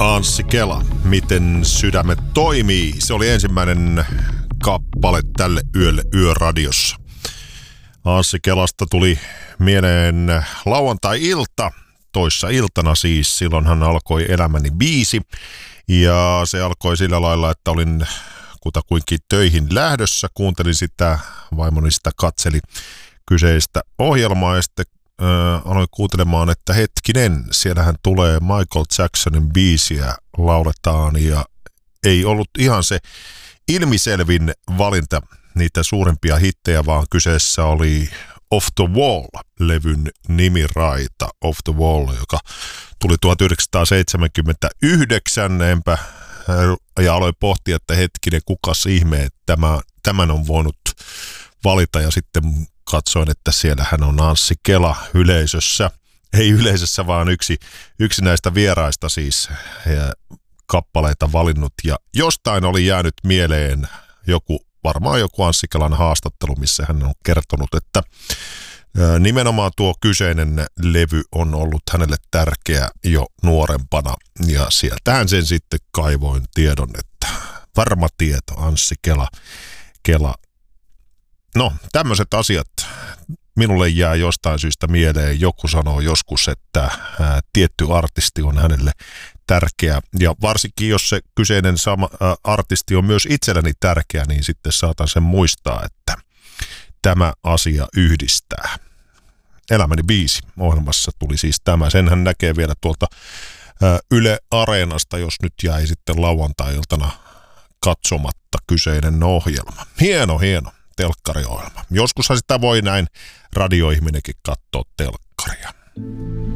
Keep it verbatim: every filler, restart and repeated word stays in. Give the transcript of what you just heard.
Anssi Kela, Miten sydämet toimii. Se oli ensimmäinen kappale tälle yölle Yöradiossa. Anssi Kelasta tuli mieleen lauantai-ilta, toissa iltana siis. Silloin hän alkoi Elämäni biisi. Ja se alkoi sillä lailla, että olin kutakuinkin töihin lähdössä. Kuuntelin sitä, vaimoni sitä katseli kyseistä ohjelmaa ja sitten äh, aloin kuuntelemaan, että hetkinen, siellähän tulee Michael Jacksonin biisiä, lauletaan ja ei ollut ihan se ilmiselvin valinta niitä suurempia hittejä, vaan kyseessä oli Off the Wall-levyn nimiraita Off the Wall, joka tuli tuhatyhdeksänsataaseitsemänkymmentäyhdeksän, enpä, ja aloin pohtia, että hetkinen, kukas ihme, että tämä, tämän on voinut valita, ja sitten katsoin, että siellähän on Anssi Kela yleisössä, ei yleisössä, vaan yksi, yksi näistä vieraista siis ja kappaleita valinnut, ja jostain oli jäänyt mieleen joku, varmaan joku Anssi Kelan haastattelu, missä hän on kertonut, että nimenomaan tuo kyseinen levy on ollut hänelle tärkeä jo nuorempana, ja sieltähän sen sitten kaivoin tiedon, että varma tieto, Anssi Kela, Kela. No, tämmöiset asiat minulle jää jostain syystä mieleen. Joku sanoo joskus, että ää, tietty artisti on hänelle tärkeä, ja varsinkin jos se kyseinen sama, ää, artisti on myös itselleni tärkeä, niin sitten saatan sen muistaa, että tämä asia yhdistää. Elämäni biisi ohjelmassa tuli siis tämä. Senhän näkee vielä tuolta ää, Yle Areenasta, jos nyt jäi sitten lauantai-iltana katsomatta kyseinen ohjelma. Hieno, hieno telkkariohjelma. Joskushan sitä voi näin radioihminenkin katsoa telkkaria.